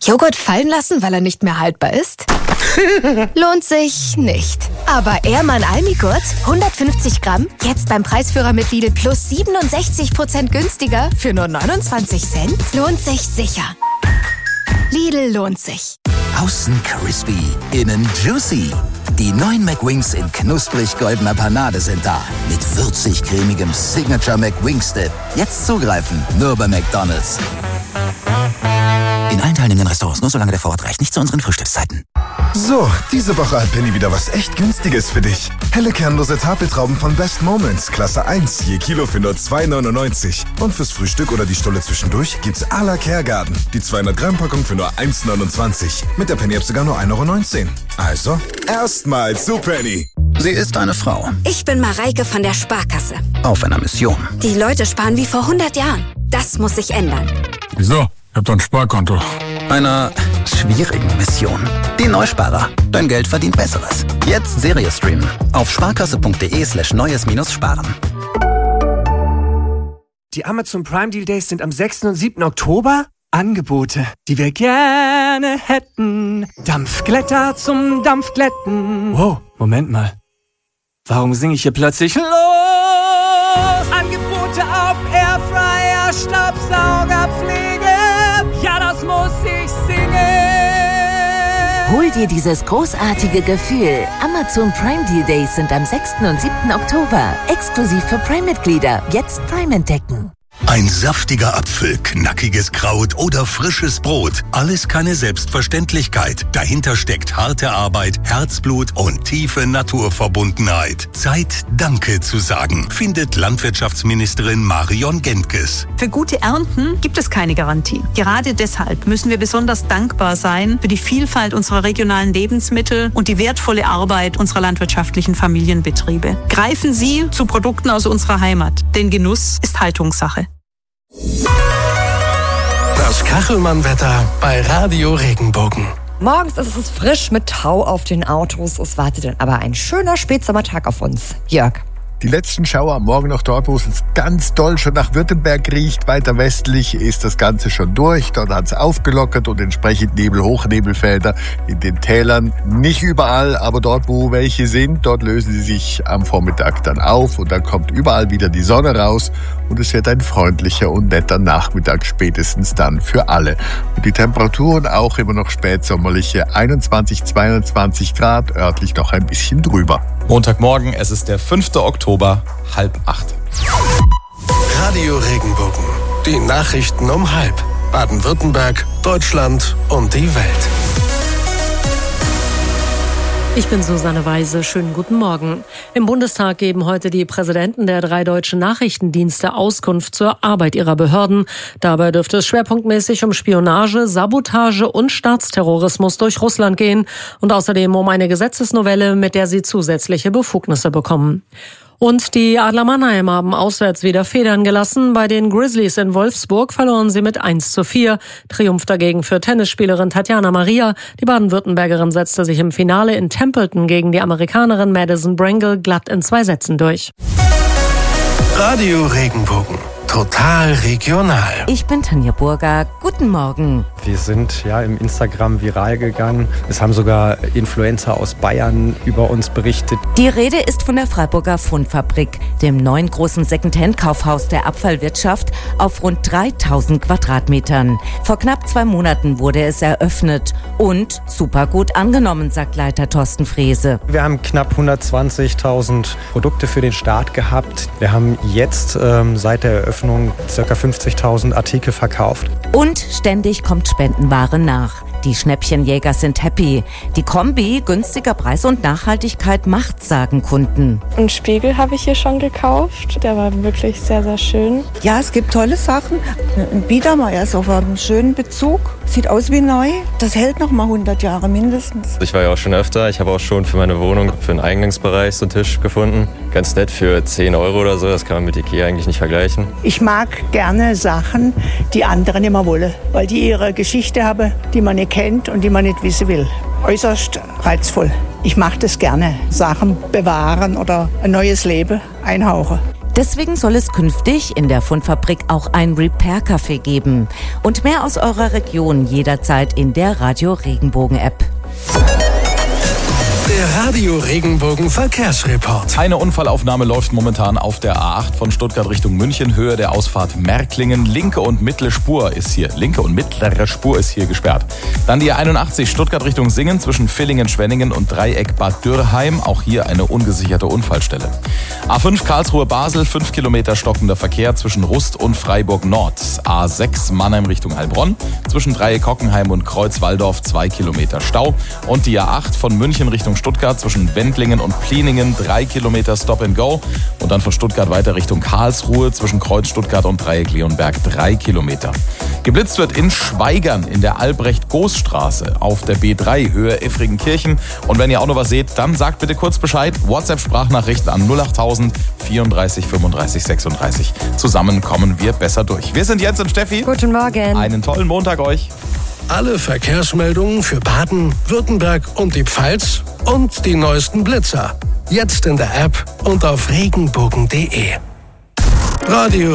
Joghurt fallen lassen, weil er nicht mehr haltbar ist? Lohnt sich nicht. Aber Ehrmann Almigurt, 150 Gramm, jetzt beim Preisführer mit Lidl plus 67% günstiger für nur 29 Cent? Lohnt sich sicher. Lidl lohnt sich. Außen crispy, innen juicy. Die neuen McWings in knusprig-goldener Panade sind da. Mit würzig-cremigem Signature McWings-Dip. Jetzt zugreifen, nur bei McDonald's. In allen teilnehmenden Restaurants, nur solange der Vorrat reicht, nicht zu unseren Frühstückszeiten. So, diese Woche hat Penny wieder was echt Günstiges für dich. Helle kernlose Tafeltrauben von Best Moments, Klasse 1, je Kilo für nur 2,99. Und fürs Frühstück oder die Stulle zwischendurch gibt's à la Kergarten. Die 200-Gramm-Packung für nur 1,29. Mit der Penny-App sogar nur 1,19 €. Also, erstmal zu Penny. Sie ist eine Frau. Ich bin Mareike von der Sparkasse. Auf einer Mission. Die Leute sparen wie vor 100 Jahren. Das muss sich ändern. Wieso? Ich hab doch ein Sparkonto. Einer schwierigen Mission. Die Neusparer. Dein Geld verdient Besseres. Jetzt Serie streamen. Auf sparkasse.de/neues-sparen. Die Amazon Prime Deal Days sind am 6. und 7. Oktober. Angebote, die wir gerne hätten. Dampfglätter zum Dampfglätten. Wow, Moment mal. Warum singe ich hier plötzlich los? Angebote auf Airfryer, Staubsaugerpflege. Ja, das muss ich singen. Hol dir dieses großartige Gefühl. Amazon Prime Deal Days sind am 6. und 7. Oktober. Exklusiv für Prime-Mitglieder. Jetzt Prime entdecken. Ein saftiger Apfel, knackiges Kraut oder frisches Brot. Alles keine Selbstverständlichkeit. Dahinter steckt harte Arbeit, Herzblut und tiefe Naturverbundenheit. Zeit, Danke zu sagen, findet Landwirtschaftsministerin Marion Gentges. Für gute Ernten gibt es keine Garantie. Gerade deshalb müssen wir besonders dankbar sein für die Vielfalt unserer regionalen Lebensmittel und die wertvolle Arbeit unserer landwirtschaftlichen Familienbetriebe. Greifen Sie zu Produkten aus unserer Heimat, denn Genuss ist Haltungssache. Das Kachelmann-Wetter bei Radio Regenbogen. Morgens ist es frisch mit Tau auf den Autos. Es wartet dann aber ein schöner Spätsommertag auf uns. Jörg. Die letzten Schauer am Morgen noch dort, wo es ganz doll schon nach Württemberg riecht. Weiter westlich ist das Ganze schon durch. Dort hat es aufgelockert und entsprechend Nebel, Hochnebelfelder in den Tälern. Nicht überall, aber dort, wo welche sind, dort lösen sie sich am Vormittag dann auf und dann kommt überall wieder die Sonne raus und es wird ein freundlicher und netter Nachmittag spätestens dann für alle. Und die Temperaturen auch immer noch spätsommerliche 21, 22 Grad, örtlich noch ein bisschen drüber. Montagmorgen, es ist der 5. Oktober, 7:30. Radio Regenbogen. Die Nachrichten um 7:30. Baden-Württemberg, Deutschland und die Welt. Ich bin Susanne Weise. Schönen guten Morgen. Im Bundestag geben heute die Präsidenten der 3 deutschen Nachrichtendienste Auskunft zur Arbeit ihrer Behörden. Dabei dürfte es schwerpunktmäßig um Spionage, Sabotage und Staatsterrorismus durch Russland gehen und außerdem um eine Gesetzesnovelle, mit der sie zusätzliche Befugnisse bekommen. Und die Adler Mannheim haben auswärts wieder Federn gelassen. Bei den Grizzlies in Wolfsburg verloren sie mit 1:4. Triumph dagegen für Tennisspielerin Tatjana Maria. Die Baden-Württembergerin setzte sich im Finale in Templeton gegen die Amerikanerin Madison Brangle glatt in 2 Sätzen durch. Radio Regenbogen. Total regional. Ich bin Tanja Burger. Guten Morgen. Wir sind im Instagram viral gegangen. Es haben sogar Influencer aus Bayern über uns berichtet. Die Rede ist von der Freiburger Fundfabrik, dem neuen großen Secondhand-Kaufhaus der Abfallwirtschaft auf rund 3000 Quadratmetern. Vor knapp 2 Monaten wurde es eröffnet und super gut angenommen, sagt Leiter Thorsten Frese. Wir haben knapp 120.000 Produkte für den Start gehabt. Wir haben jetzt seit der Eröffnung ca. 50.000 Artikel verkauft. Und ständig kommt Spendenware nach. Die Schnäppchenjäger sind happy. Die Kombi, günstiger Preis und Nachhaltigkeit macht's, sagen Kunden. Einen Spiegel habe ich hier schon gekauft. Der war wirklich sehr, sehr schön. Ja, es gibt tolle Sachen. Ein Biedermeiersofa, einen schönen Bezug. Sieht aus wie neu. Das hält noch mal 100 Jahre mindestens. Ich war ja auch schon öfter. Ich habe auch schon für meine Wohnung, für den Eingangsbereich so einen Tisch gefunden. Ganz nett für 10 € oder so. Das kann man mit Ikea eigentlich nicht vergleichen. Ich mag gerne Sachen, die andere nicht mehr wollen. Weil die ihre Geschichte haben, die man nicht kennt und die man nicht wissen will. Äußerst reizvoll. Ich mache das gerne. Sachen bewahren oder ein neues Leben einhauchen. Deswegen soll es künftig in der Fundfabrik auch ein Repair-Café geben. Und mehr aus eurer Region jederzeit in der Radio Regenbogen-App. Der Radio Regenbogen Verkehrsreport. Eine Unfallaufnahme läuft momentan auf der A8 von Stuttgart Richtung München, Höhe der Ausfahrt Märklingen. Linke und mittlere Spur ist hier gesperrt. Dann die A81 Stuttgart Richtung Singen zwischen Villingen-Schwenningen und Dreieck Bad Dürrheim. Auch hier eine ungesicherte Unfallstelle. A5 Karlsruhe-Basel, 5 Kilometer stockender Verkehr zwischen Rust und Freiburg Nord. A6 Mannheim Richtung Heilbronn zwischen Dreieck Hockenheim und Kreuz-Walldorf, 2 Kilometer Stau. Und die A8 von München Richtung Stuttgart zwischen Wendlingen und Plieningen, 3 Kilometer Stop and Go. Und dann von Stuttgart weiter Richtung Karlsruhe zwischen Kreuz Stuttgart und Dreieck Leonberg, 3 Kilometer. Geblitzt wird in Schweigern in der Albrecht-Goos-Straße auf der B3 Höhe Effringenkirchen. Und wenn ihr auch noch was seht, dann sagt bitte kurz Bescheid. WhatsApp-Sprachnachrichten an 08000 34 35 36. Zusammen kommen wir besser durch. Wir sind Jens und Steffi. Guten Morgen. Einen tollen Montag euch. Alle Verkehrsmeldungen für Baden, Württemberg und die Pfalz und die neuesten Blitzer. Jetzt in der App und auf regenbogen.de. Radio